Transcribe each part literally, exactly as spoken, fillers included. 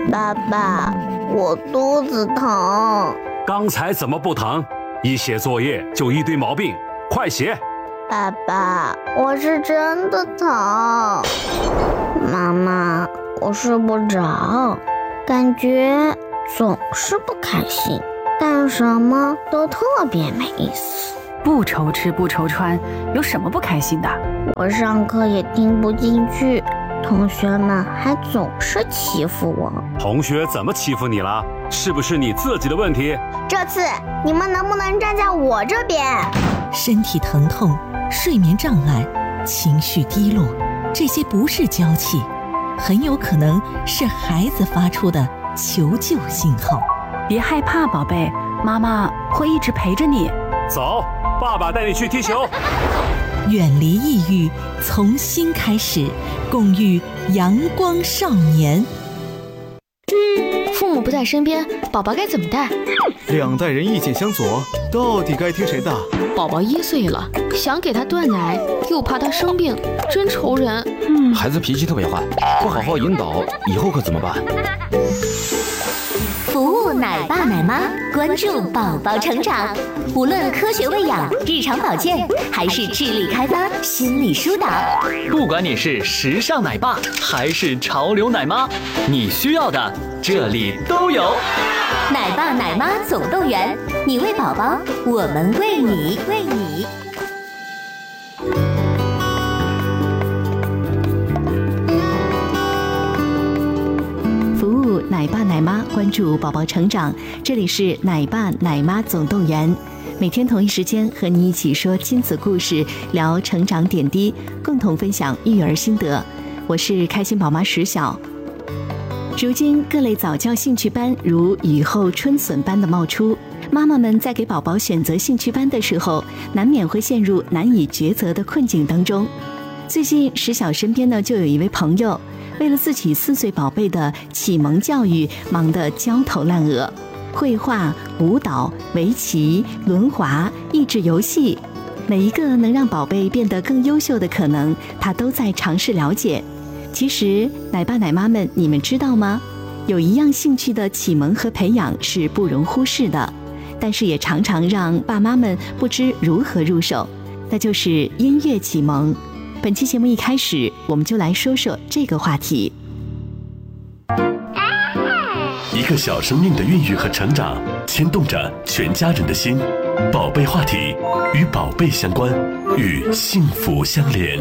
爸爸，我肚子疼。 刚才怎么不疼？一写作业就一堆毛病，快写。 爸爸，我是真的疼。妈妈，我睡不着，感觉总是不开心，干什么都特别没意思。 不愁吃不愁穿，有什么不开心的？ 我上课也听不进去，同学们还总是欺负我。 同学怎么欺负你了？是不是你自己的问题？ 这次你们能不能站在我这边？ 身体疼痛、睡眠障碍、情绪低落，这些不是娇气，很有可能是孩子发出的求救信号。 别害怕，宝贝，妈妈会一直陪着你。 走，爸爸带你去踢球。 远离抑郁，从新开始，共育阳光少年。 父母不在身边，宝宝该怎么带？ 两代人意见相左，到底该听谁的？ 宝宝一岁了，想给他断奶，又怕他生病，真愁人。 嗯，孩子脾气特别坏，不好好引导，以后可怎么办？ 服务奶爸奶妈，关注宝宝成长。无论科学喂养、日常保健，还是智力开发、心理疏导， 不管你是时尚奶爸还是潮流奶妈，你需要的这里都有。 奶爸奶妈总动员，你为宝宝，我们为你，为你。 奶爸奶妈关注宝宝成长，这里是奶爸奶妈总动员，每天同一时间和你一起说亲子故事，聊成长点滴，共同分享育儿心得。我是开心宝妈石晓。如今各类早教兴趣班如雨后春笋般的冒出，妈妈们在给宝宝选择兴趣班的时候，难免会陷入难以抉择的困境当中。最近石晓身边呢就有一位朋友，为了自己四岁宝贝的启蒙教育忙得焦头烂额，绘画、舞蹈、围棋、轮滑、益智游戏，每一个能让宝贝变得更优秀的可能，他都在尝试了解。其实奶爸奶妈们，你们知道吗？有一样兴趣的启蒙和培养是不容忽视的，但是也常常让爸妈们不知如何入手，那就是音乐启蒙。本期节目一开始，我们就来说说这个话题。 一个小生命的孕育和成长，牵动着全家人的心。宝贝话题，与宝贝相关，与幸福相连。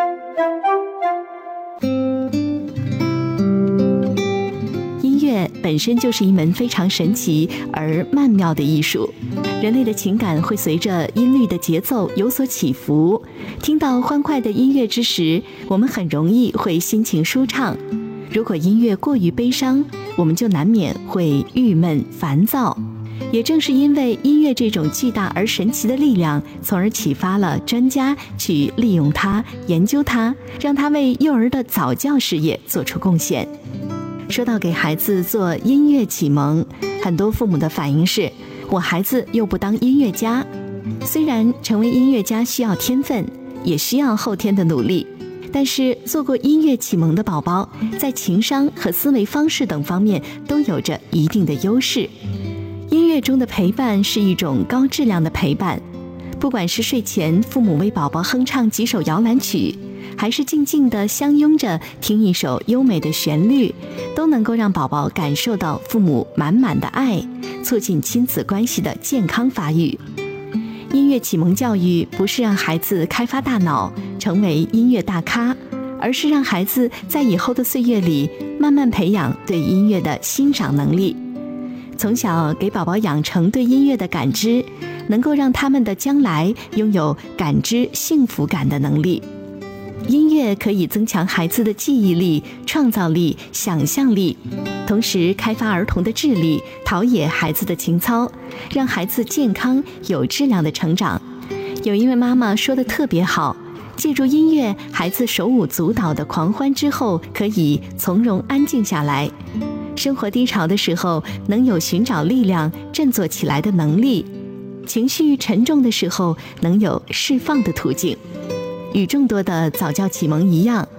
音乐本身就是一门非常神奇而曼妙的艺术。人类的情感会随着音律的节奏有所起伏，听到欢快的音乐之时，我们很容易会心情舒畅。如果音乐过于悲伤，我们就难免会郁闷烦躁。也正是因为音乐这种巨大而神奇的力量，从而启发了专家去利用它、研究它，让它为幼儿的早教事业做出贡献。说到给孩子做音乐启蒙，很多父母的反应是，我孩子又不当音乐家。虽然成为音乐家需要天分，也需要后天的努力，但是做过音乐启蒙的宝宝，在情商和思维方式等方面都有着一定的优势。音乐中的陪伴是一种高质量的陪伴，不管是睡前父母为宝宝哼唱几首摇篮曲，还是静静地相拥着听一首优美的旋律，都能够让宝宝感受到父母满满的爱，促进亲子关系的健康发育。音乐启蒙教育不是让孩子开发大脑，成为音乐大咖，而是让孩子在以后的岁月里慢慢培养对音乐的欣赏能力。从小给宝宝养成对音乐的感知，能够让他们的将来拥有感知幸福感的能力。音乐可以增强孩子的记忆力、创造力、想象力，同时开发儿童的智力，陶冶孩子的情操，让孩子健康有质量的成长。有一位妈妈说得特别好，借助音乐，孩子手舞足蹈的狂欢之后，可以从容安静下来。生活低潮的时候，能有寻找力量振作起来的能力；情绪沉重的时候，能有释放的途径。与众多的早教启蒙一样，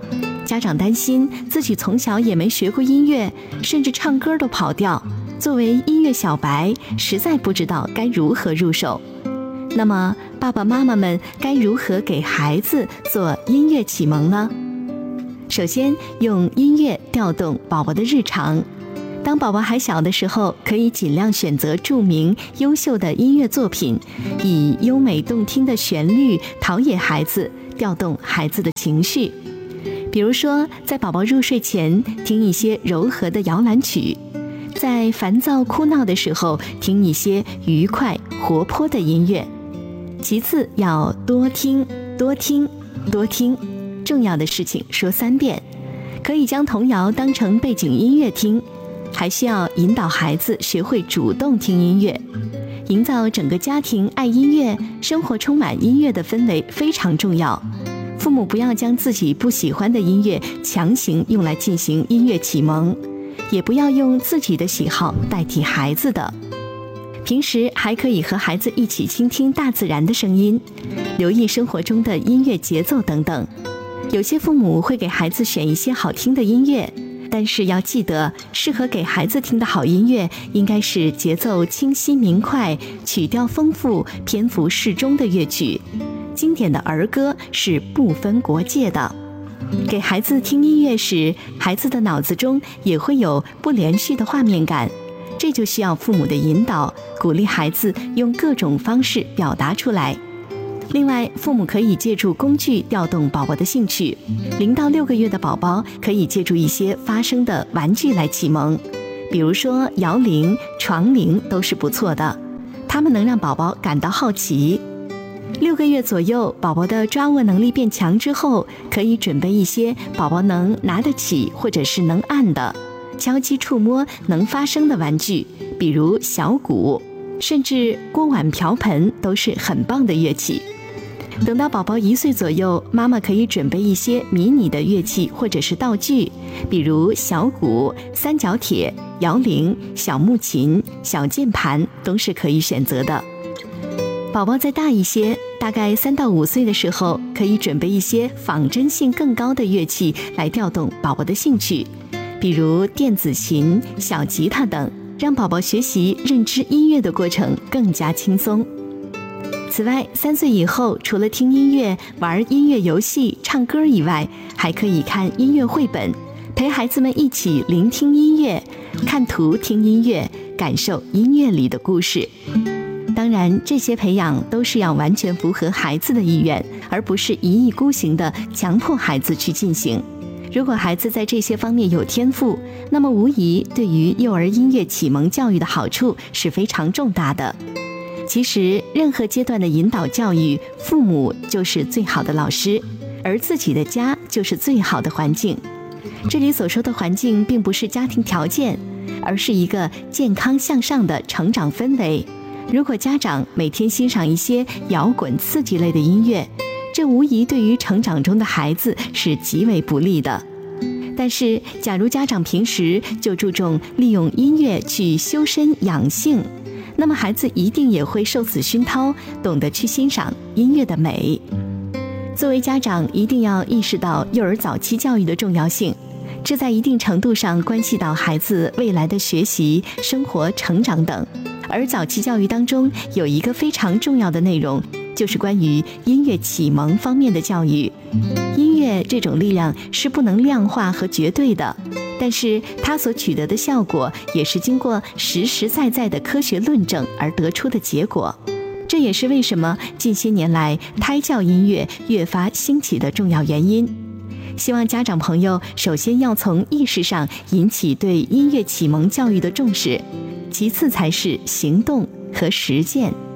家长担心自己从小也没学过音乐，甚至唱歌都跑调，作为音乐小白，实在不知道该如何入手。那么，爸爸妈妈们该如何给孩子做音乐启蒙呢？首先，用音乐调动宝宝的日常。当宝宝还小的时候，可以尽量选择著名、优秀的音乐作品，以优美动听的旋律陶冶孩子，调动孩子的情绪。比如说，在宝宝入睡前听一些柔和的摇篮曲，在烦躁哭闹的时候听一些愉快活泼的音乐。其次，要多听多听多听，重要的事情说三遍。可以将童谣当成背景音乐听，还需要引导孩子学会主动听音乐，营造整个家庭爱音乐、生活充满音乐的氛围非常重要。父母不要将自己不喜欢的音乐强行用来进行音乐启蒙，也不要用自己的喜好代替孩子的。平时还可以和孩子一起倾听大自然的声音，留意生活中的音乐节奏等等。有些父母会给孩子选一些好听的音乐，但是要记得，适合给孩子听的好音乐应该是节奏清晰明快、曲调丰富、篇幅适中的乐曲。经典的儿歌是不分国界的。给孩子听音乐时，孩子的脑子中也会有不连续的画面感，这就需要父母的引导，鼓励孩子用各种方式表达出来。另外，父母可以借助工具调动宝宝的兴趣。零到六个月的宝宝可以借助一些发声的玩具来启蒙，比如说摇铃、床铃都是不错的，它们能让宝宝感到好奇。六个月左右，宝宝的抓握能力变强之后，可以准备一些宝宝能拿得起或者是能按的、敲击触摸能发声的玩具，比如小鼓，甚至锅碗瓢盆都是很棒的乐器。等到宝宝一岁左右，妈妈可以准备一些迷你的乐器或者是道具，比如小鼓、三角铁、摇铃、小木琴、小键盘都是可以选择的。宝宝再大一些，大概三到五岁的时候，可以准备一些仿真性更高的乐器来调动宝宝的兴趣，比如电子琴、小吉他等，让宝宝学习认知音乐的过程更加轻松。此外，三岁以后，除了听音乐、玩音乐游戏、唱歌以外，还可以看音乐绘本，陪孩子们一起聆听音乐，看图听音乐，感受音乐里的故事。当然，这些培养都是要完全符合孩子的意愿，而不是一意孤行地强迫孩子去进行。如果孩子在这些方面有天赋，那么无疑对于幼儿音乐启蒙教育的好处是非常重大的。其实，任何阶段的引导教育，父母就是最好的老师，而自己的家就是最好的环境。这里所说的环境，并不是家庭条件，而是一个健康向上的成长氛围。如果家长每天欣赏一些摇滚刺激类的音乐，这无疑对于成长中的孩子是极为不利的。但是，假如家长平时就注重利用音乐去修身养性，那么孩子一定也会受此熏陶，懂得去欣赏音乐的美。作为家长，一定要意识到幼儿早期教育的重要性，这在一定程度上关系到孩子未来的学习、生活、成长等。而早期教育当中有一个非常重要的内容，就是关于音乐启蒙方面的教育。音乐这种力量是不能量化和绝对的，但是它所取得的效果也是经过实实在在的科学论证而得出的结果。这也是为什么近些年来胎教音乐越发兴起的重要原因。希望家长朋友首先要从意识上引起对音乐启蒙教育的重视，其次才是行动和实践。